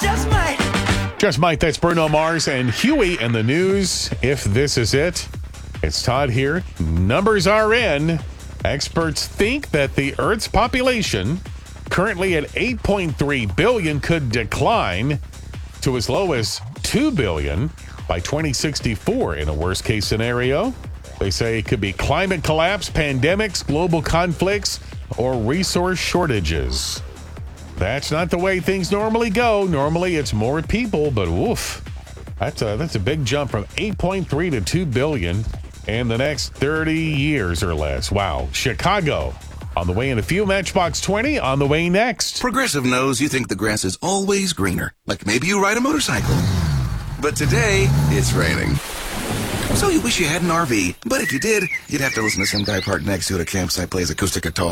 just might. Just Mike, that's Bruno Mars and Huey in the news. If this is it, it's Todd here. Numbers are in. Experts think that the Earth's population, currently at 8.3 billion, could decline to as low as 2 billion by 2064 in a worst-case scenario. They say it could be climate collapse, pandemics, global conflicts, or resource shortages. That's not the way things normally go. Normally, it's more people, but woof. That's a big jump from 8.3 to 2 billion in the next 30 years or less. Wow. Chicago on the way in a few. Matchbox 20 on the way next. Progressive knows you think the grass is always greener. Like maybe you ride a motorcycle. But today, it's raining. So you wish you had an RV. But if you did, you'd have to listen to some guy parked next to it at a campsite plays acoustic guitar.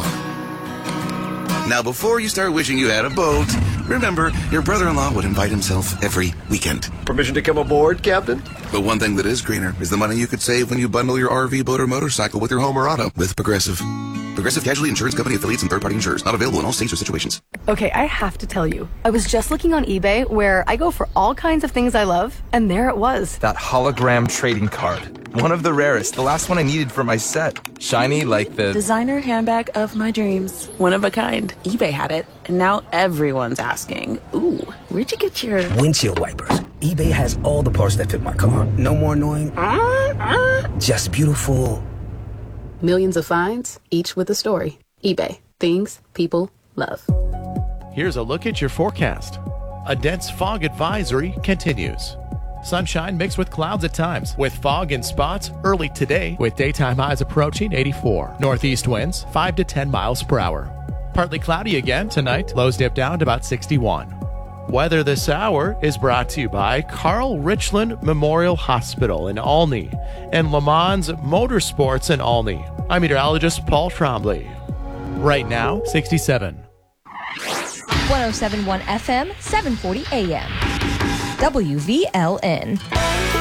Now, before you start wishing you had a boat, remember, your brother-in-law would invite himself every weekend. Permission to come aboard, Captain? But one thing that is greener is the money you could save when you bundle your RV, boat, or motorcycle with your home or auto with Progressive. Progressive Casualty Insurance Company affiliates and third-party insurers. Not available in all states or situations. Okay, I have to tell you. I was just looking on eBay where I go for all kinds of things I love, and there it was. That hologram trading card. One of the rarest. The last one I needed for my set. Shiny like the... designer handbag of my dreams. One of a kind. eBay had it, and now everyone's asking, ooh, where'd you get your... Windshield wipers. eBay has all the parts that fit my car. No more annoying. Just beautiful. Millions of finds, each with a story. eBay. Things people love. Here's a look at your forecast. A dense fog advisory continues. Sunshine mixed with clouds at times, with fog in spots early today, with daytime highs approaching 84. Northeast winds 5 to 10 miles per hour. Partly cloudy again tonight, lows dip down to about 61. Weather this hour is brought to you by Carl Richland Memorial Hospital in Olney and Le Mans Motorsports in Olney. I'm meteorologist Paul Trombley. Right now, 67. 107.1 FM, 740 AM. WVLN.